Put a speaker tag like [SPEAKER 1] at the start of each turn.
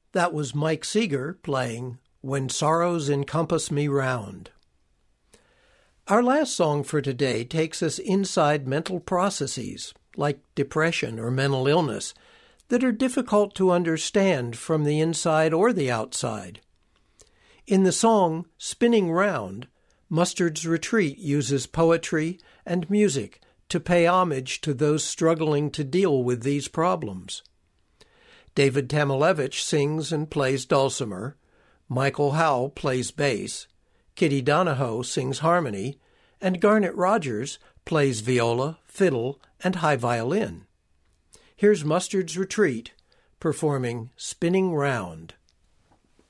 [SPEAKER 1] That was Mike Seeger playing When Sorrows Encompass Me Round. Our last song for today takes us inside mental processes, like depression or mental illness, that are difficult to understand from the inside or the outside. In the song Spinning Round, Mustard's Retreat uses poetry and music to pay homage to those struggling to deal with these problems. David Tamilevich sings and plays dulcimer, Michael Howell plays bass, Kitty Donahoe sings harmony, and Garnet Rogers plays viola, fiddle, and high violin. Here's Mustard's Retreat performing Spinning Round.